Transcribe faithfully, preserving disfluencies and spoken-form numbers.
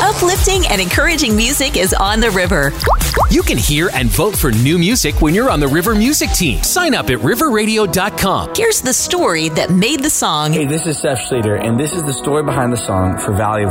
Uplifting and encouraging music is on the river. You can hear and vote for new music when you're on the River Music Team. Sign up at river radio dot com. Here's the story that made the song. Hey, this is Seth Schleter, and this is the story behind the song for Valley of